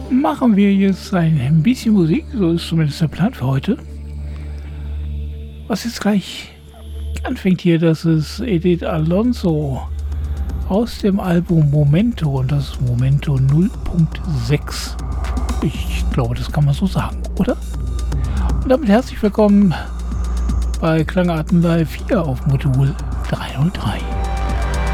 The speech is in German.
machen wir jetzt ein bisschen Musik, so ist zumindest der Plan für heute. Was jetzt gleich anfängt hier, das ist Edith Alonso aus dem Album Momento und das ist Momento 0.6. Ich glaube, das kann man so sagen, oder? Und damit herzlich willkommen bei Klangarten Live 4 auf Modul 303.